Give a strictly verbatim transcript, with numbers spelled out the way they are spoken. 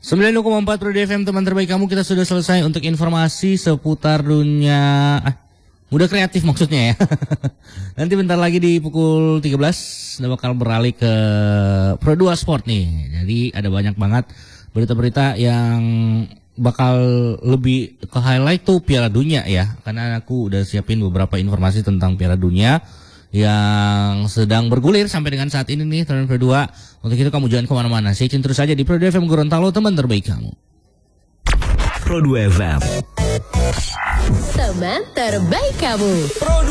sembilan puluh koma empat Pro D F M, teman terbaik kamu. Kita sudah selesai untuk informasi seputar dunia ah, muda kreatif maksudnya ya. Nanti bentar lagi di pukul tiga belas kita bakal beralih ke Pro dua Sport nih. Jadi ada banyak banget berita-berita yang bakal lebih ke highlight tuh Piala Dunia ya. Karena aku udah siapin beberapa informasi tentang Piala Dunia yang sedang bergulir sampai dengan saat ini nih tahun Pro dua. Untuk itu kamu jangan kemana-mana, stay tune terus aja di Pro dua F M Gorontalo, teman terbaik kamu. Pro dua F M, teman terbaik kamu.